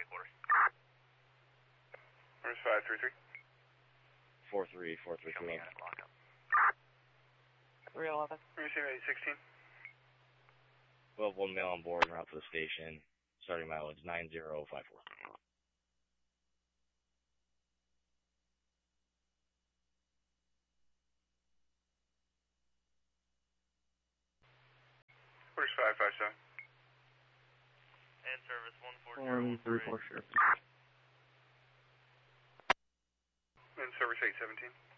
quarters. Where's 533? 43, 433. 311. Receive 816. We'll have one male on board and route to the station. Starting mileage 9054. Where's 557? And service 140. 134, sure. And service 817.